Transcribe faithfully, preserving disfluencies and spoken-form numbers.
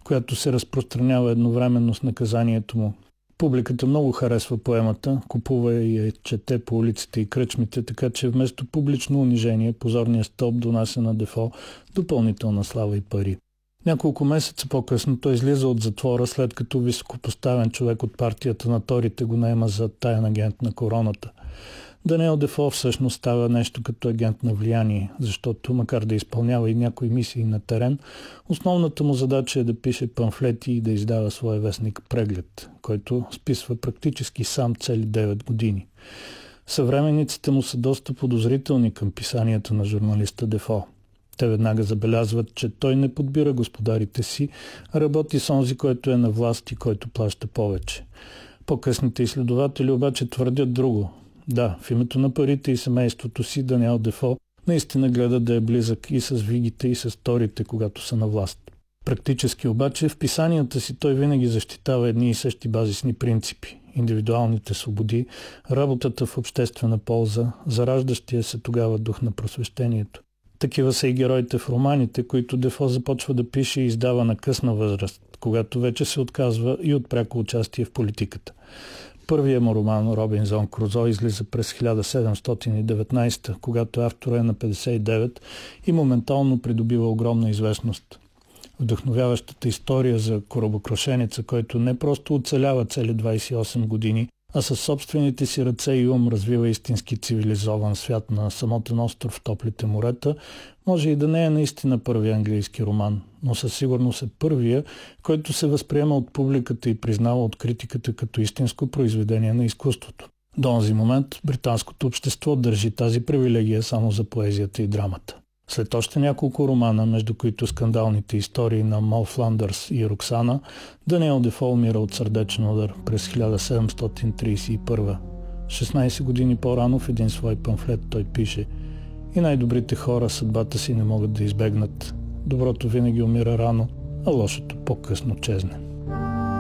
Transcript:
която се разпространява едновременно с наказанието му. Публиката много харесва поемата, купува и я чете по улиците и кръчмите, така че вместо публично унижение, позорният стълб донася на Дефо допълнителна слава и пари. Няколко месеца по-късно той излиза от затвора, след като високопоставен човек от партията на Торите го наема за таен агент на короната. Даниел Дефо всъщност става нещо като агент на влияние, защото макар да изпълнява и някои мисии на терен, основната му задача е да пише памфлети и да издава своя вестник Преглед, който списва практически сам цели девет години. Съвременниците му са доста подозрителни към писанията на журналиста Дефо. Те веднага забелязват, че той не подбира господарите си, а работи с онзи, който е на власт и който плаща повече. По-късните изследователи обаче твърдят друго. Да, в името на парите и семейството си Даниел Дефо наистина гледа да е близък и с вигите, и с торите, когато са на власт. Практически обаче в писанията си той винаги защитава едни и същи базисни принципи – индивидуалните свободи, работата в обществена полза, зараждащия се тогава дух на просвещението. Такива са и героите в романите, които Дефо започва да пише и издава на късна възраст, когато вече се отказва и от пряко участие в политиката. Първият му роман «Робинзон Крузо» излиза през хиляда седемстотин и деветнадесета, когато авторът е на петдесет и девет и моментално придобива огромна известност. Вдъхновяващата история за корабокрушеница, който не просто оцелява цели двадесет и осем години, а със собствените си ръце и ум развива истински цивилизован свят на самотен остров в топлите морета, може и да не е наистина първия английски роман, но със сигурност е първия, който се възприема от публиката и признава от критиката като истинско произведение на изкуството. До онзи момент британското общество държи тази привилегия само за поезията и драмата. След още няколко романа, между които скандалните истории на Мол Фландърс и Роксана, Даниел Дефо умира от сърдечен удар през хиляда седемстотин тридесет и първа. шестнадесет години по-рано в един свой памфлет той пише: „И най-добрите хора съдбата си не могат да избегнат. Доброто винаги умира рано, а лошото по-късно чезне“.